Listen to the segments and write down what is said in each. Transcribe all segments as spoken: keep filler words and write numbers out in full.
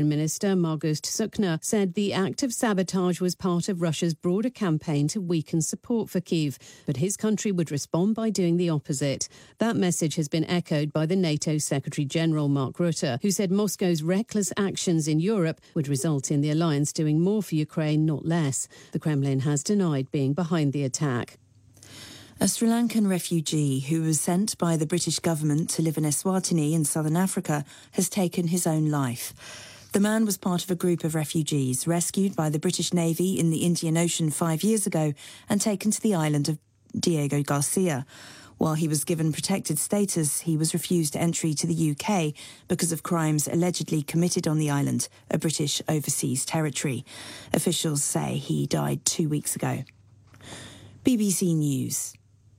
Minister Margus Sukna said the act of sabotage was part of Russia's broader campaign to weaken support for Kyiv, but his country would respond by doing the opposite. That message has been echoed by the NATO Secretary-General Mark Rutte, who said Moscow's reckless actions in Europe would result in the alliance doing more for Ukraine, not less. The Kremlin has denied being behind the attack. A Sri Lankan refugee who was sent by the British government to live in Eswatini in southern Africa has taken his own life. The man was part of a group of refugees rescued by the British Navy in the Indian Ocean five years ago and taken to the island of Diego Garcia. While he was given protected status, he was refused entry to the U K because of crimes allegedly committed on the island, a British overseas territory. Officials say he died two weeks ago. B B C News.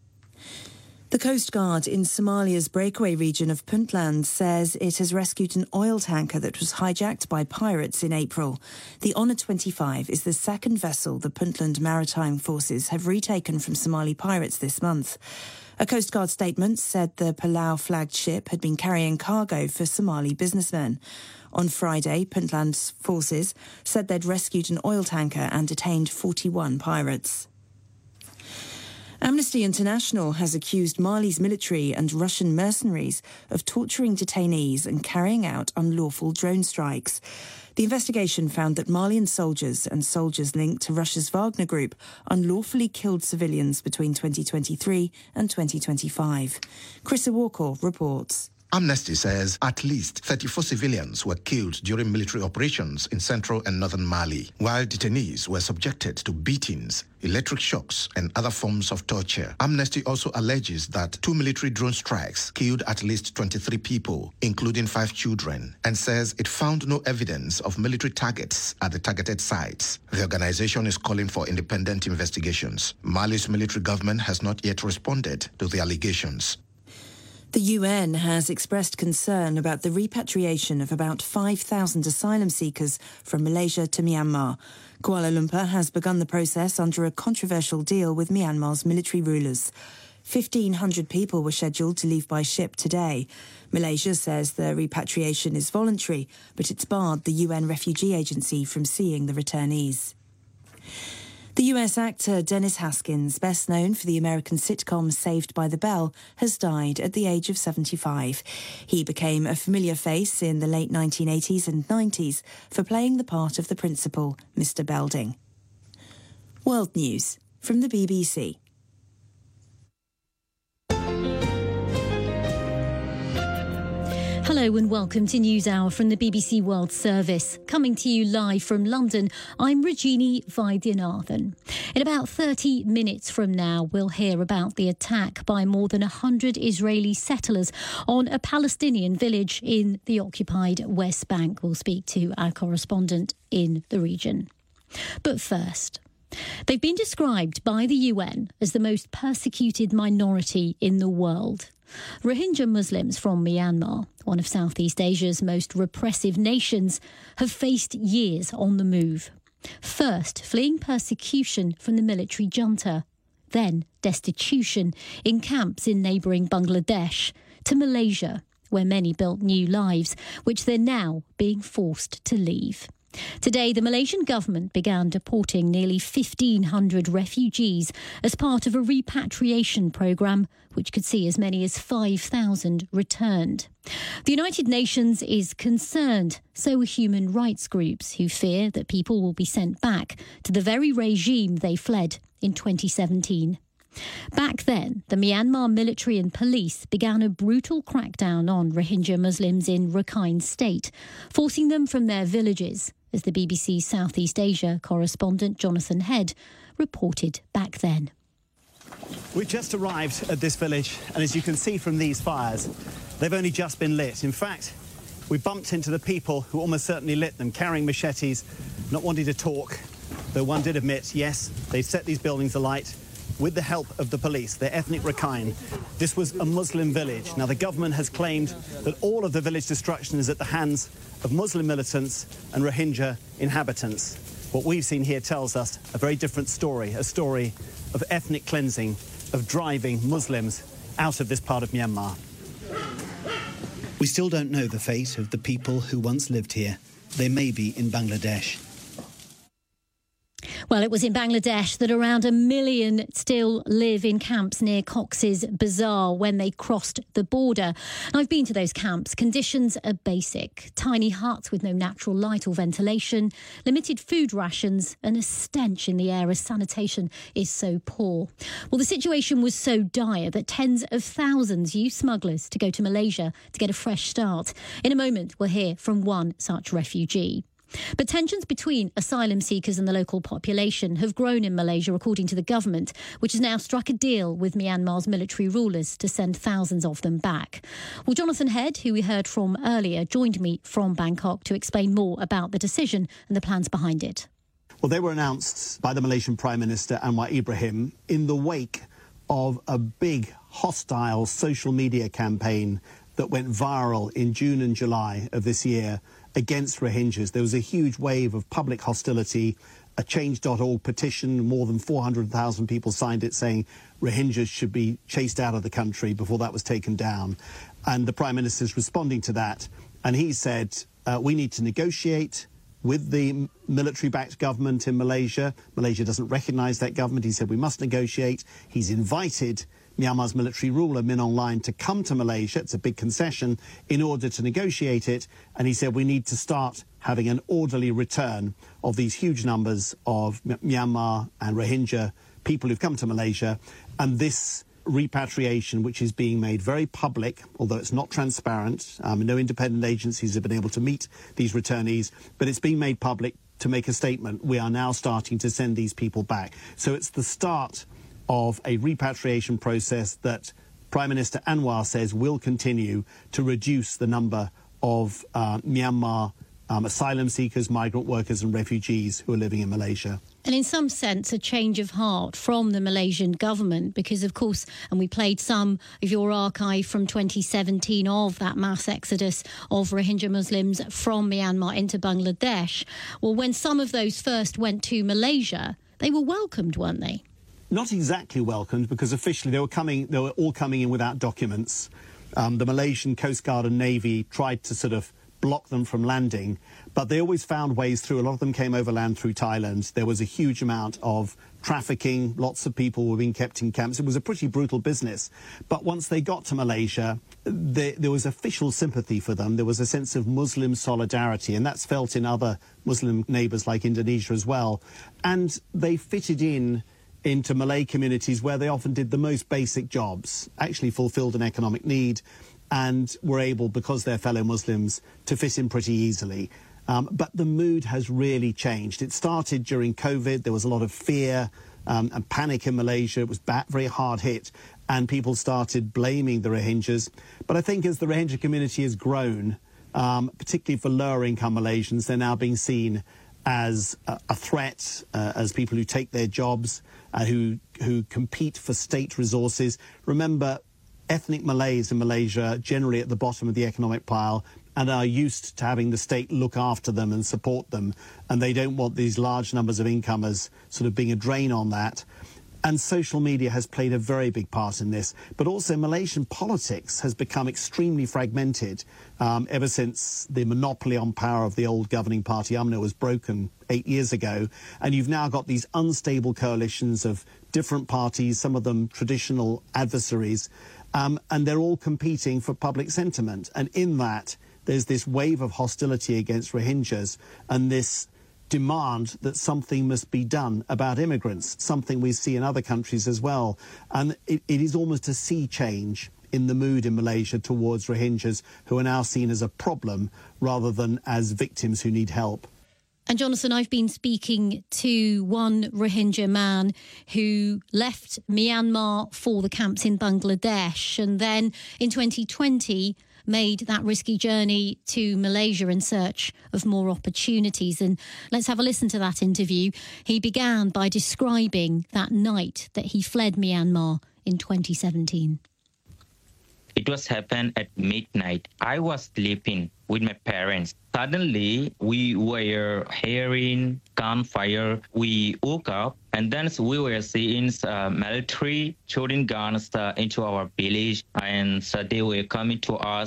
The Coast Guard in Somalia's breakaway region of Puntland says it has rescued an oil tanker that was hijacked by pirates in April. The Honour twenty-five is the second vessel the Puntland Maritime Forces have retaken from Somali pirates this month. A Coast Guard statement said the Palau-flagged ship had been carrying cargo for Somali businessmen. On Friday, Puntland's forces said they'd rescued an oil tanker and detained forty-one pirates. Amnesty International has accused Mali's military and Russian mercenaries of torturing detainees and carrying out unlawful drone strikes. The investigation found that Malian soldiers and soldiers linked to Russia's Wagner Group unlawfully killed civilians between twenty twenty-three and twenty twenty-five. Chris Iwoko reports. Amnesty says at least thirty-four civilians were killed during military operations in central and northern Mali, while detainees were subjected to beatings, electric shocks, and other forms of torture. Amnesty also alleges that two military drone strikes killed at least twenty-three people, including five children, and says it found no evidence of military targets at the targeted sites. The organization is calling for independent investigations. Mali's military government has not yet responded to the allegations. The U N has expressed concern about the repatriation of about five thousand asylum seekers from Malaysia to Myanmar. Kuala Lumpur has begun the process under a controversial deal with Myanmar's military rulers. fifteen hundred people were scheduled to leave by ship today. Malaysia says the repatriation is voluntary, but it's barred the U N Refugee Agency from seeing the returnees. The U S actor Dennis Haskins, best known for the American sitcom Saved by the Bell, has died at the age of seventy-five. He became a familiar face in the late nineteen eighties and nineties for playing the part of the principal, Mister Belding. World News from the B B C. Hello and welcome to NewsHour from the B B C World Service. Coming to you live from London, I'm Rajini Vaidyanathan. In about thirty minutes from now, we'll hear about the attack by more than one hundred Israeli settlers on a Palestinian village in the occupied West Bank. We'll speak to our correspondent in the region. But first, they've been described by the U N as the most persecuted minority in the world. Rohingya Muslims from Myanmar, one of Southeast Asia's most repressive nations, have faced years on the move. First, fleeing persecution from the military junta, then destitution in camps in neighbouring Bangladesh, to Malaysia, where many built new lives, which they're now being forced to leave. Today, the Malaysian government began deporting nearly fifteen hundred refugees as part of a repatriation programme, which could see as many as five thousand returned. The United Nations is concerned, so are human rights groups who fear that people will be sent back to the very regime they fled in twenty seventeen. Back then, the Myanmar military and police began a brutal crackdown on Rohingya Muslims in Rakhine State, forcing them from their villages, as the B B C's Southeast Asia correspondent Jonathan Head reported back then. We've just arrived at this village, and as you can see from these fires, they've only just been lit. In fact, we bumped into the people who almost certainly lit them, carrying machetes, not wanting to talk, though one did admit, yes, they set these buildings alight with the help of the police, their ethnic Rakhine. This was a Muslim village. Now, the government has claimed that all of the village destruction is at the hands of Muslim militants and Rohingya inhabitants. What we've seen here tells us a very different story, a story of ethnic cleansing, of driving Muslims out of this part of Myanmar. We still don't know the fate of the people who once lived here. they may be in Bangladesh. Well, it was in Bangladesh that around a million still live in camps near Cox's Bazar when they crossed the border. I've been to those camps. Conditions are basic. Tiny huts with no natural light or ventilation, limited food rations and a stench in the air as sanitation is so poor. Well, the situation was so dire that tens of thousands used smugglers to go to Malaysia to get a fresh start. In a moment, we'll hear from one such refugee. But tensions between asylum seekers and the local population have grown in Malaysia, according to the government, which has now struck a deal with Myanmar's military rulers to send thousands of them back. Well, Jonathan Head, who we heard from earlier, joined me from Bangkok to explain more about the decision and the plans behind it. Well, they were announced by the Malaysian Prime Minister Anwar Ibrahim in the wake of a big hostile social media campaign that went viral in June and July of this year against Rohingyas. There was a huge wave of public hostility, a change dot org petition, more than four hundred thousand people signed it saying Rohingyas should be chased out of the country before that was taken down. And the Prime Minister is responding to that. And he said, uh, we need to negotiate with the military-backed government in Malaysia. Malaysia doesn't recognise that government. He said we must negotiate. He's invited Myanmar's military ruler, Min Aung Hlaing, to come to Malaysia. It's a big concession in order to negotiate it. And he said we need to start having an orderly return of these huge numbers of M- Myanmar and Rohingya people who've come to Malaysia. And this repatriation, which is being made very public, although it's not transparent, um, no independent agencies have been able to meet these returnees, but it's being made public to make a statement. We are now starting to send these people back. So it's the start of a repatriation process that Prime Minister Anwar says will continue to reduce the number of uh, Myanmar um, asylum seekers, migrant workers and refugees who are living in Malaysia. And in some sense, a change of heart from the Malaysian government because, of course, and we played some of your archive from twenty seventeen of that mass exodus of Rohingya Muslims from Myanmar into Bangladesh. Well, when some of those first went to Malaysia, they were welcomed, weren't they? Not exactly welcomed, because officially they were coming. They were all coming in without documents. Um, the Malaysian Coast Guard and Navy tried to sort of block them from landing, but they always found ways through. A lot of them came overland through Thailand. There was a huge amount of trafficking. Lots of people were being kept in camps. It was a pretty brutal business. But once they got to Malaysia, there, there was official sympathy for them. There was a sense of Muslim solidarity, and that's felt in other Muslim neighbours like Indonesia as well. And they fitted in into Malay communities where they often did the most basic jobs, actually fulfilled an economic need, and were able, because they're fellow Muslims, to fit in pretty easily. Um, but the mood has really changed. It started during COVID. There was a lot of fear um, and panic in Malaysia. It was bad, very hard hit, and people started blaming the Rohingyas. But I think as the Rohingya community has grown, um, particularly for lower income Malaysians, they're now being seen as a, a threat, uh, as people who take their jobs, uh, who who compete for state resources. Remember, ethnic Malays in Malaysia generally at the bottom of the economic pile and are used to having the state look after them and support them, and they don't want these large numbers of incomers sort of being a drain on that. And social media has played a very big part in this. But also Malaysian politics has become extremely fragmented um, ever since the monopoly on power of the old governing party, U M N O, was broken eight years ago. And you've now got these unstable coalitions of different parties, some of them traditional adversaries, um, and they're all competing for public sentiment. And in that, there's this wave of hostility against Rohingyas and this demand that something must be done about immigrants, something we see in other countries as well. And it, it is almost a sea change in the mood in Malaysia towards Rohingyas, who are now seen as a problem rather than as victims who need help. And Jonathan, I've been speaking to one Rohingya man who left Myanmar for the camps in Bangladesh and then in twenty twenty made that risky journey to Malaysia in search of more opportunities. And let's have a listen to that interview. He began by describing that night that he fled Myanmar in twenty seventeen. It was happened at midnight. I was sleeping with my parents. Suddenly, we were hearing gunfire. We woke up, and then we were seeing uh, military shooting guns uh, into our village, and so they were coming to us.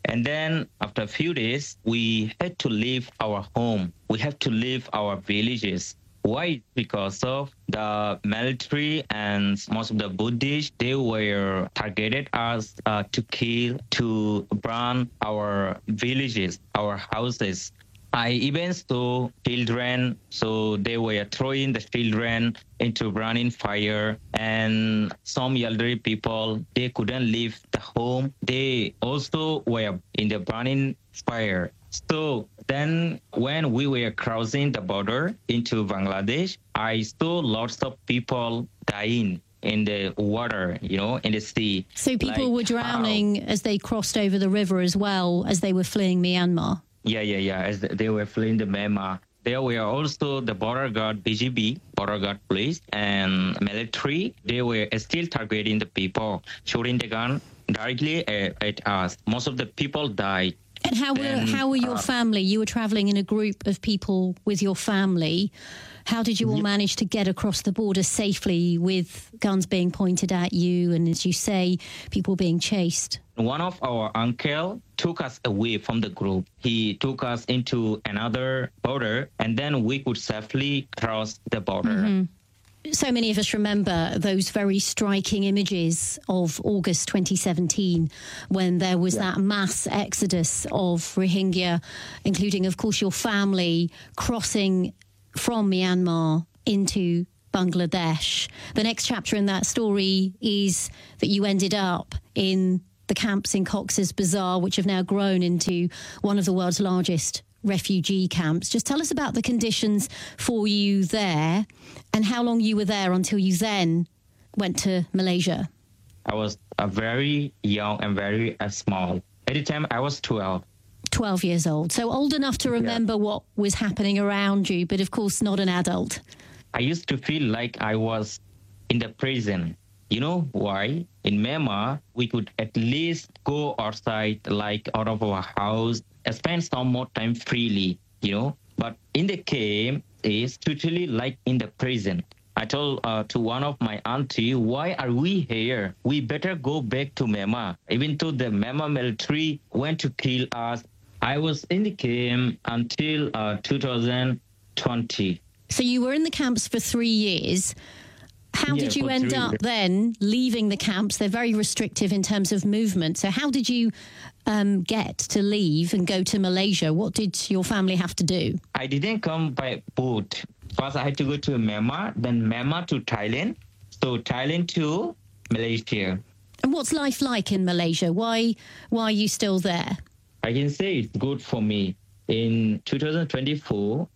And then after a few days, we had to leave our home. We have to leave our villages. Why? Because of the military and most of the Buddhists, they were targeted us uh, to kill, to burn our villages, our houses. I even saw children, so they were throwing the children into burning fire, and some elderly people, they couldn't leave the home. They also were in the burning fire. So then when we were crossing the border into Bangladesh, I saw lots of people dying in the water, you know, in the sea. So people like, were drowning how? as they crossed over the river as well as they were fleeing Myanmar? Yeah, yeah, yeah. As they were fleeing the Myanmar. There were also the border guard, B G B, border guard police, and military. They were still targeting the people, shooting the gun directly at, at us. Most of the people died. And how were Then, how were your uh, family? You were travelling in a group of people with your family. How did you all manage to get across the border safely with guns being pointed at you and, as you say, people being chased? One of our uncle took us away from the group. He took us into another border, and then we could safely cross the border. Mm-hmm. So many of us remember those very striking images of August twenty seventeen, when there was yeah. that mass exodus of Rohingya, including, of course, your family crossing from Myanmar into Bangladesh. The next chapter in that story is that you ended up in the camps in Cox's Bazar, which have now grown into one of the world's largest refugee camps. Just tell us about the conditions for you there and how long you were there until you then went to Malaysia. I was uh, very young and very uh, small. At the time, I was twelve. twelve years old. So old enough to remember yeah. what was happening around you, but of course not an adult. I used to feel like I was in the prison. You know why? In Myanmar, we could at least go outside, like out of our house, spend some more time freely, you know. But in the camp, it's totally like in the prison. I told uh, to one of my auntie, why are we here? We better go back to Myanmar. Even though the Myanmar military went to kill us, I was in the camp until uh, two thousand twenty. So you were in the camps for three years. How yeah, did you end three up years. then leaving the camps? They're very restrictive in terms of movement. So how did you um, get to leave and go to Malaysia? What did your family have to do? I didn't come by boat. First, I had to go to Myanmar, then Myanmar to Thailand. So Thailand to Malaysia. And what's life like in Malaysia? Why, why are you still there? I can say it's good for me. In two thousand twenty-four,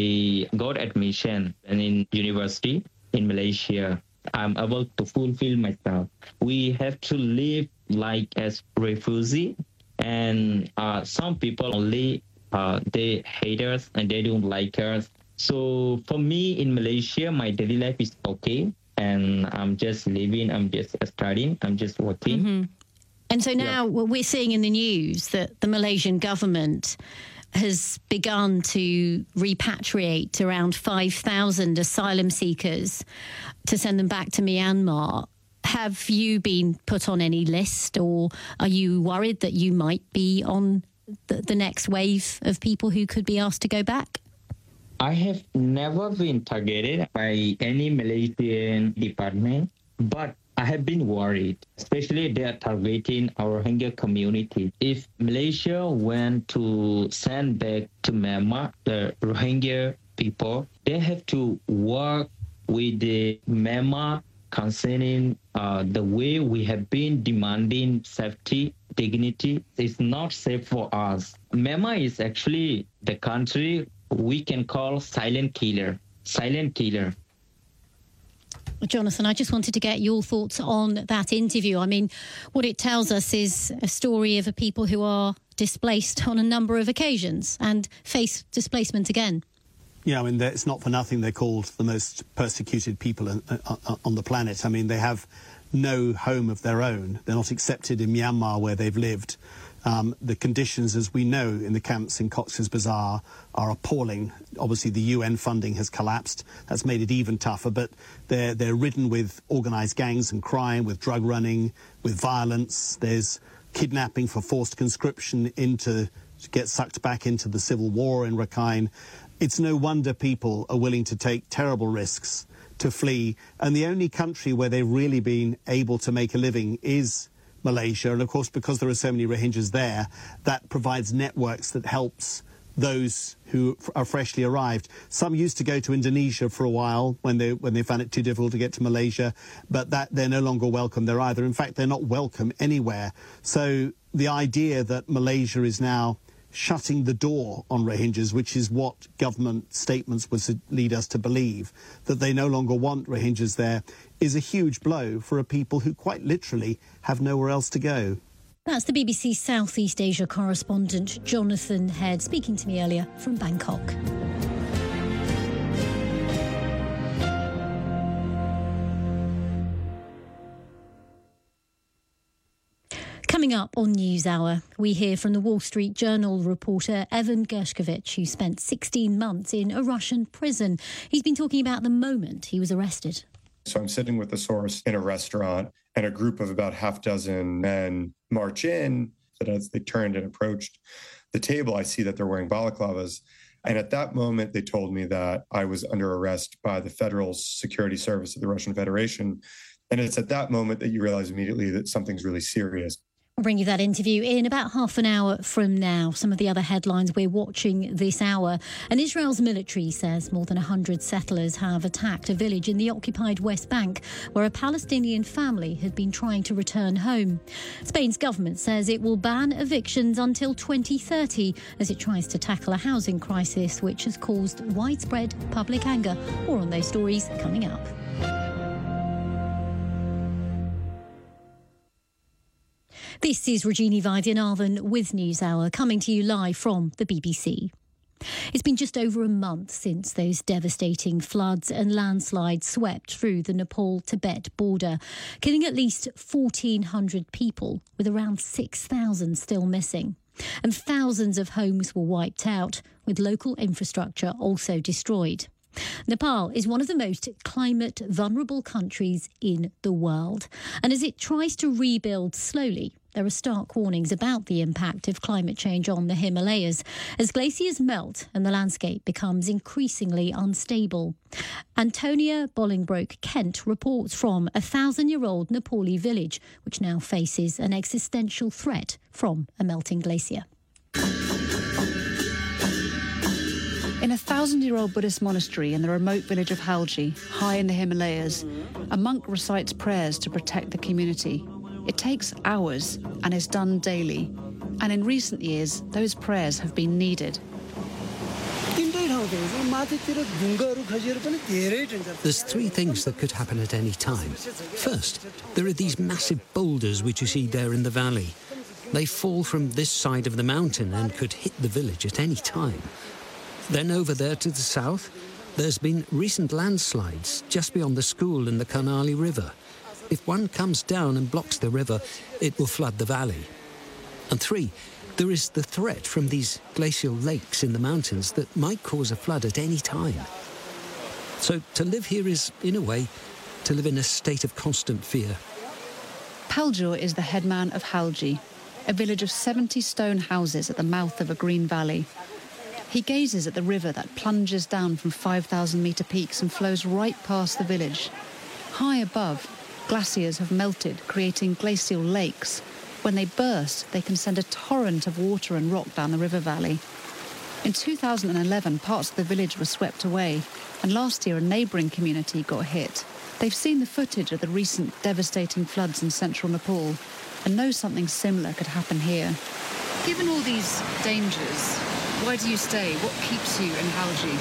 I got admission in university in Malaysia. I'm able to fulfill myself. We have to live like as refugee, and uh, some people only uh, they hate us and they don't like us. So for me in Malaysia, my daily life is okay, and I'm just living. I'm just studying. I'm just working. Mm-hmm. And so now yeah. we're seeing in the news that the Malaysian government has begun to repatriate around five thousand asylum seekers to send them back to Myanmar. Have you been put on any list, or are you worried that you might be on the, the next wave of people who could be asked to go back? I have never been targeted by any Malaysian department, but I have been worried, especially they are targeting our Rohingya community. If Malaysia went to send back to Myanmar the Rohingya people, they have to work with the Myanmar concerning uh, the way we have been demanding safety, dignity. It's not safe for us. Myanmar is actually the country we can call silent killer, silent killer. Jonathan, I just wanted to get your thoughts on that interview. I mean, what it tells us is a story of a people who are displaced on a number of occasions and face displacement again. Yeah, I mean, it's not for nothing they're called the most persecuted people on the planet. I mean, they have no home of their own. They're not accepted in Myanmar where they've lived. Um, the conditions, as we know, in the camps in Cox's Bazar are appalling. Obviously, the U N funding has collapsed. That's made it even tougher. But they're, they're ridden with organised gangs and crime, with drug running, with violence. There's kidnapping for forced conscription into to get sucked back into the civil war in Rakhine. It's no wonder people are willing to take terrible risks to flee. And the only country where they've really been able to make a living is Malaysia. And of course, because there are so many Rohingyas there, that provides networks that helps those who are freshly arrived. Some used to go to Indonesia for a while when they when they found it too difficult to get to Malaysia, but that they're no longer welcome there either. In fact, they're not welcome anywhere. So the idea that Malaysia is now shutting the door on Rohingyas, which is what government statements would lead us to believe, that they no longer want Rohingyas there, is a huge blow for a people who quite literally have nowhere else to go. That's the B B C Southeast Asia correspondent Jonathan Head speaking to me earlier from Bangkok. Coming up on NewsHour, we hear from the Wall Street Journal reporter Evan Gershkovich, who spent sixteen months in a Russian prison. He's been talking about the moment he was arrested. So I'm sitting with the source in a restaurant, and a group of about half dozen men march in. But as they turned and approached the table, I see that they're wearing balaclavas. And at that moment, they told me that I was under arrest by the Federal Security Service of the Russian Federation. And it's at that moment that you realize immediately that something's really serious. We'll bring you that interview in about half an hour from now. Some of the other headlines we're watching this hour. And Israel's military says more than one hundred settlers have attacked a village in the occupied West Bank where a Palestinian family had been trying to return home. Spain's government says it will ban evictions until twenty thirty as it tries to tackle a housing crisis which has caused widespread public anger. More on those stories coming up. This is Rajini Vaidyanathan with NewsHour, coming to you live from the B B C. It's been just over a month since those devastating floods and landslides swept through the Nepal-Tibet border, killing at least fourteen hundred people, with around six thousand still missing. And thousands of homes were wiped out, with local infrastructure also destroyed. Nepal is one of the most climate vulnerable countries in the world. And as it tries to rebuild slowly, there are stark warnings about the impact of climate change on the Himalayas as glaciers melt and the landscape becomes increasingly unstable. Antonia Bolingbroke-Kent reports from a thousand-year-old Nepali village, which now faces an existential threat from a melting glacier. In a thousand-year-old Buddhist monastery in the remote village of Halji, high in the Himalayas, a monk recites prayers to protect the community. It takes hours and is done daily. And in recent years, those prayers have been needed. There's three things that could happen at any time. First, there are these massive boulders which you see there in the valley. They fall from this side of the mountain and could hit the village at any time. Then over there to the south, there's been recent landslides just beyond the school and the Karnali River. If one comes down and blocks the river, it will flood the valley. And three, there is the threat from these glacial lakes in the mountains that might cause a flood at any time. So to live here is, in a way, to live in a state of constant fear. Paljor is the headman of Halji, a village of seventy stone houses at the mouth of a green valley. He gazes at the river that plunges down from five thousand metre peaks and flows right past the village. High above, glaciers have melted, creating glacial lakes. When they burst, they can send a torrent of water and rock down the river valley. In two thousand eleven, parts of the village were swept away, and last year a neighbouring community got hit. They've seen the footage of the recent devastating floods in central Nepal and know something similar could happen here. Given all these dangers, why do you stay? What keeps you in Halji?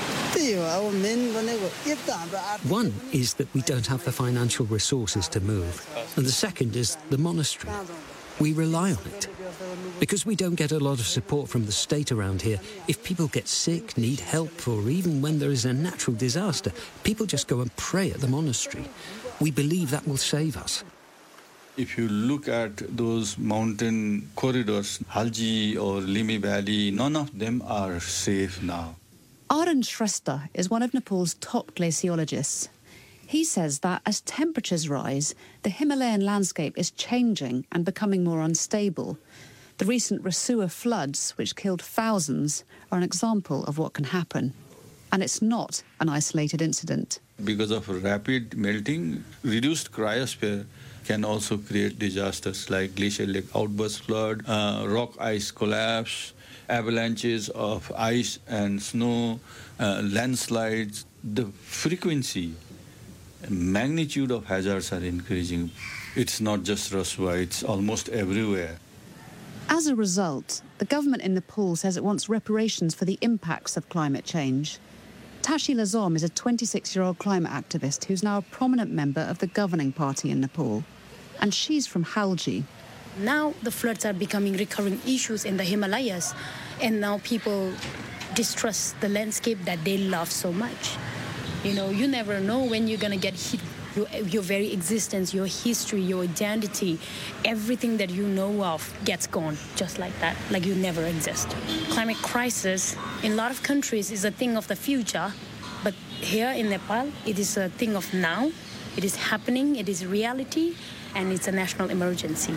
One is that we don't have the financial resources to move. And the second is the monastery. We rely on it. Because we don't get a lot of support from the state around here, if people get sick, need help, or even when there is a natural disaster, people just go and pray at the monastery. We believe that will save us. If you look at those mountain corridors, Halji or Limi Valley, none of them are safe now. Arun Shrestha is one of Nepal's top glaciologists. He says that as temperatures rise, the Himalayan landscape is changing and becoming more unstable. The recent Rasua floods, which killed thousands, are an example of what can happen. And it's not an isolated incident. Because of rapid melting, reduced cryosphere can also create disasters like glacial lake outburst flood, uh, rock ice collapse, avalanches of ice and snow, uh, landslides. The frequency and magnitude of hazards are increasing. It's not just Rasua, it's almost everywhere. As a result, the government in Nepal says it wants reparations for the impacts of climate change. Tashi Lazom is a twenty-six-year-old climate activist who's now a prominent member of the governing party in Nepal. And she's from Halgi. Now the floods are becoming recurring issues in the Himalayas, and now people distrust the landscape that they love so much. You know, you never know when you're going to get hit. Your, your very existence, your history, your identity, everything that you know of gets gone just like that, like you never exist. Climate crisis in a lot of countries is a thing of the future, but here in Nepal, it is a thing of now. It is happening, it is reality, and it's a national emergency.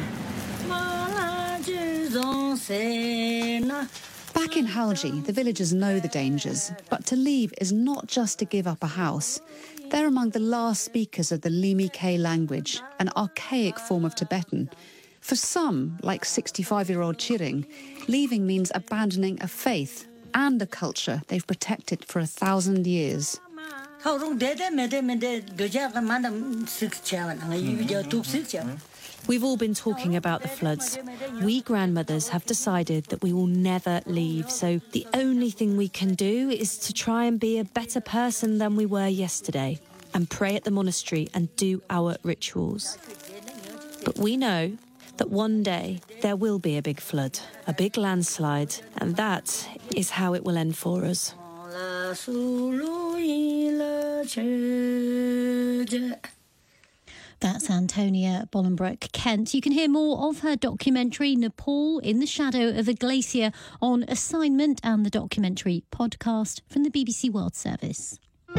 Back in Halgi, the villagers know the dangers, but to leave is not just to give up a house. They're among the last speakers of the Limi K language, an archaic form of Tibetan. For some, like sixty-five-year-old Chiring, leaving means abandoning a faith and a culture they've protected for a thousand years. We've all been talking about the floods. We grandmothers have decided that we will never leave, so the only thing we can do is to try and be a better person than we were yesterday and pray at the monastery and do our rituals. But we know that one day there will be a big flood, a big landslide, and that is how it will end for us. That's Antonia Bolingbroke Kent. You can hear more of her documentary, Nepal in the Shadow of a Glacier, on Assignment and the documentary podcast from the B B C World Service.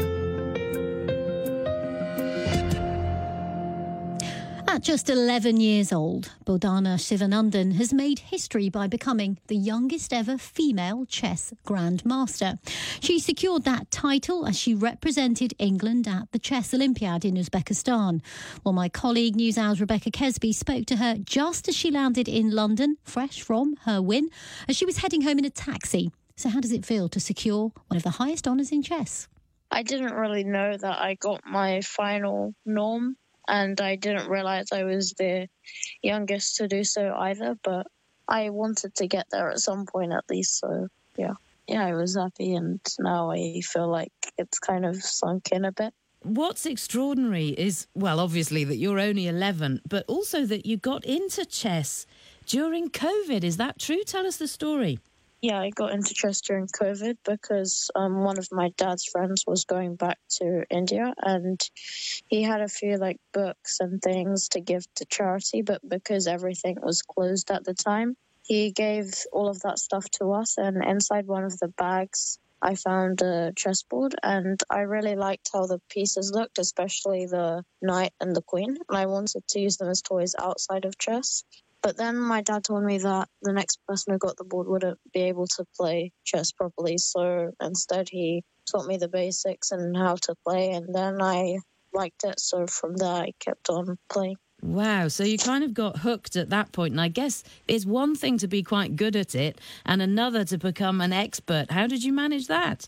At just eleven years old, Bodhana Sivanandan has made history by becoming the youngest ever female chess grandmaster. She secured that title as she represented England at the Chess Olympiad in Uzbekistan. Well, my colleague NewsHour's Rebecca Kesby spoke to her just as she landed in London, fresh from her win, as she was heading home in a taxi. So how does it feel to secure one of the highest honours in chess? I didn't really know that I got my final norm. And I didn't realise I was the youngest to do so either, but I wanted to get there at some point at least, so yeah. Yeah, I was happy, and now I feel like it's kind of sunk in a bit. What's extraordinary is, well, obviously that you're only eleven, but also that you got into chess during COVID. Is that true? Tell us the story. Yeah, I got into chess during COVID because um, one of my dad's friends was going back to India, and he had a few like books and things to give to charity, but because everything was closed at the time, he gave all of that stuff to us, and inside one of the bags I found a chessboard, and I really liked how the pieces looked, especially the knight and the queen, and I wanted to use them as toys outside of chess. But then my dad told me that the next person who got the board wouldn't be able to play chess properly. So instead he taught me the basics and how to play. And then I liked it. So from there I kept on playing. Wow. So you kind of got hooked at that point. And I guess it's one thing to be quite good at it and another to become an expert. How did you manage that?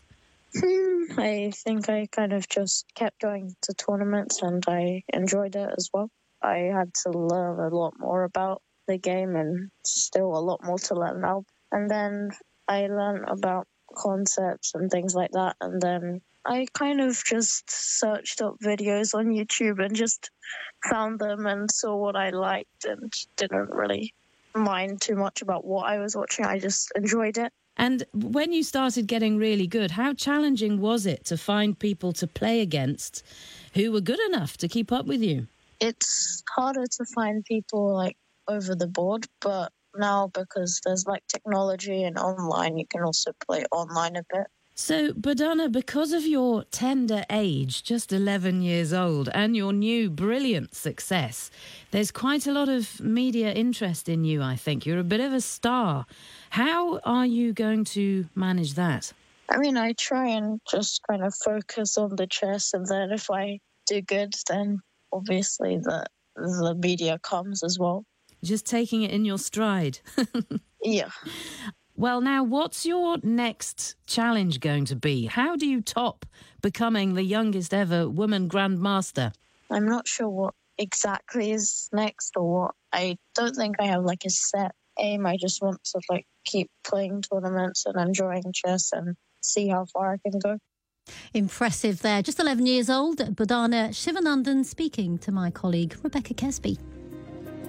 I think I kind of just kept going to tournaments and I enjoyed it as well. I had to learn a lot more about the game and still a lot more to learn now. And then I learned about concepts and things like that. And then I kind of just searched up videos on YouTube and just found them and saw what I liked and didn't really mind too much about what I was watching. I just enjoyed it. And when you started getting really good, how challenging was it to find people to play against who were good enough to keep up with you? It's harder to find people like over the board, but now because there's like technology and online, you can also play online a bit. So, Badana, because of your tender age, just eleven years old, and your new brilliant success, there's quite a lot of media interest in you, I think. You're a bit of a star. How are you going to manage that? I mean, I try and just kind of focus on the chess, and then if I do good, then obviously the, the media comes as well. Just taking it in your stride. Yeah. Well, now, what's your next challenge going to be? How do you top becoming the youngest ever woman grandmaster? I'm not sure what exactly is next or what. I don't think I have like a set aim. I just want to like keep playing tournaments and enjoying chess and see how far I can go. Impressive there. Just eleven years old, Badana Shivanandan speaking to my colleague Rebecca Kesby.